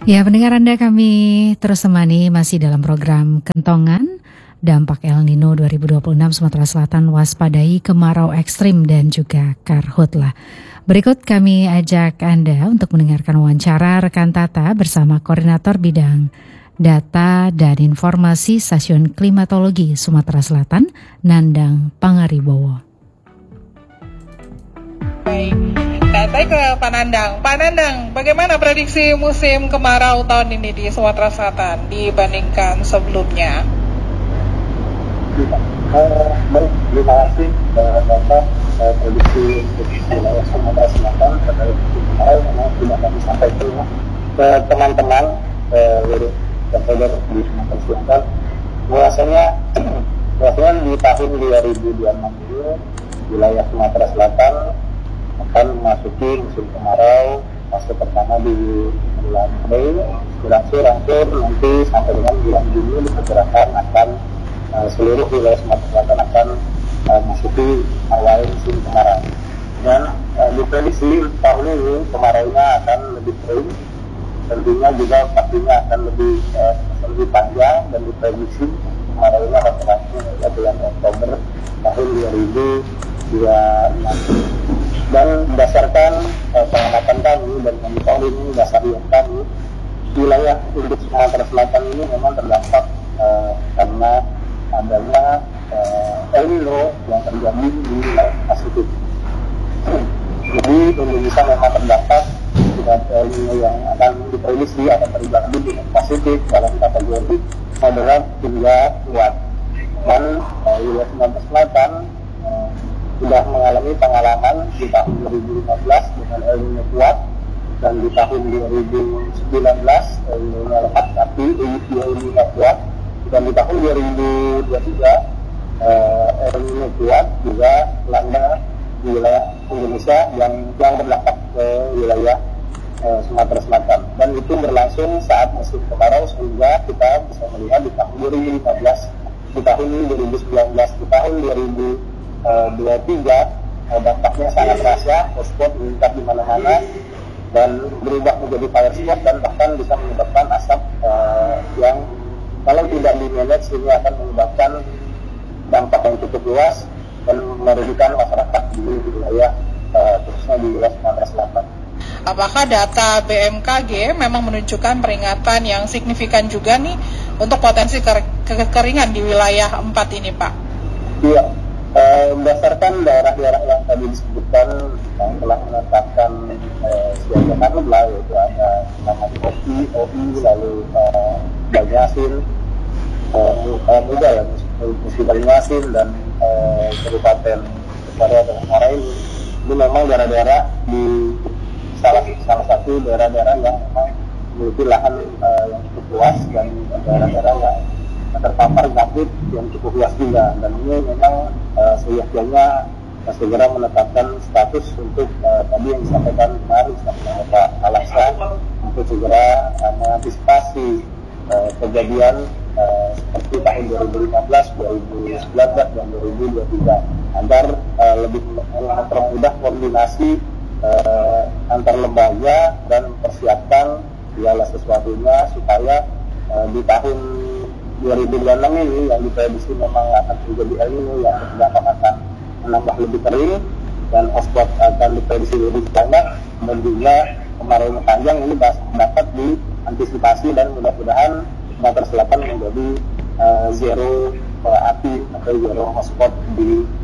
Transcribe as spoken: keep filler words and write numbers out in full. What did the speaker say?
Ya, pendengar Anda, kami terus temani masih dalam program Kentongan, dampak El Nino dua ribu dua puluh enam Sumatera Selatan, waspadai kemarau ekstrim dan juga karhutlah. Berikut kami ajak Anda untuk mendengarkan wawancara rekan Tata bersama Koordinator Bidang Data dan Informasi Stasiun Klimatologi Sumatera Selatan, Nandang Pangaribowo. Baik. Nah, saya ke Pak Nandang. Pak Nandang, bagaimana prediksi musim kemarau tahun ini di Sumatera Selatan dibandingkan sebelumnya? Uh, baik, terima kasih uh, Bapak. Uh, prediksi untuk wilayah Sumatera Selatan terkait musim kemarau memang sudah kami sampaikan ke teman-teman uh, stakeholder di Sumatera Selatan. Bahwasanya bahwasanya di tahun dua ribu dua puluh enam ini wilayah Sumatera Selatan akan memasuki musim kemarau fase pertama di bulan Mei, berangsur-angsur nanti sampai dengan bulan Juni diperkirakan akan uh, seluruh wilayah Sumatera Selatan akan uh, memasuki awal musim kemarau. Dan uh, diprediksi tahun ini kemaraunya akan lebih kering, tentunya juga pastinya akan lebih uh, lebih panjang, dan diprediksi kemaraunya akan berlangsung pada bulan Oktober tahun dua ribu dua puluh enam. Dan berdasarkan uh, pengamatan kami dan monitoring dasarian kami, wilayah untuk Sumatera Selatan ini memang terdampak uh, karena adanya uh, El Nino yang terjadi di wilayah Pasifik. Jadi Indonesia memang terdampak dengan El Nino yang akan diprediksi akan terjadi di Pasifik dalam kategori moderat hingga kuat. Dan uh, wilayah Sumatera Selatan uh, sudah mengalami pengalaman di tahun dua ribu lima belas dengan El Nino kuat, dan di tahun dua ribu sembilan belas El Nino lepas, tapi El Nino kuat, dan di tahun dua ribu dua puluh tiga uh, El Nino kuat juga melanda di wilayah Indonesia yang yang berdampak ke wilayah uh, Sumatera Selatan, dan itu berlangsung saat musim kemarau, sehingga kita bisa melihat di tahun dua ribu lima belas, di tahun dua ribu sembilan belas, di tahun dua ribu dua puluh tiga uh, dampaknya sangat terasa, hotspot meningkat di mana-mana dan berubah menjadi fire spot, dan bahkan bisa menyebabkan asap uh, yang kalau tidak di-manage ini akan menyebabkan dampak yang cukup luas dan merugikan masyarakat di wilayah uh, khususnya di wilayah Sumatera Selatan. Apakah data B M K G memang menunjukkan peringatan yang signifikan juga nih untuk potensi ke- kekeringan di wilayah empat ini, Pak? Iya. Uh, berdasarkan daerah-daerah yang tadi disebutkan yang telah menetapkan uh, siaga karhutlah, yaitu ada namanya O I, O I, lalu uh, Banyasin, uh, uh, Muda ya, Musi Banyasin, dan uh, Kabupaten Kepada dan Muara ini. Ini memang daerah-daerah di salah salah satu daerah-daerah yang memang memiliki lahan uh, yang cukup luas, dan daerah-daerah yang terpapar gambut yang cukup luas juga, dan ini memang uh, seyogyanya uh, segera menetapkan status untuk uh, tadi yang disampaikan kemarin disampaikan Pak Alasa, untuk segera uh, mengantisipasi uh, kejadian uh, seperti tahun dua ribu lima belas, dua ribu sembilan belas, dan dua ribu dua puluh tiga, agar uh, lebih mempermudah koordinasi uh, antar lembaga dan mempersiapkan segala sesuatunya supaya uh, di tahun dua ribu dua puluh enam ini yang diprediksi memang akan terjadi El Nino yang berdampak akan menambah lebih kering, dan hotspot akan diprediksi lebih banyak, dan juga kemarau panjang ini dapat diantisipasi, dan mudah-mudahan Sumatera Selatan menjadi uh, zero uh, api atau zero hotspot di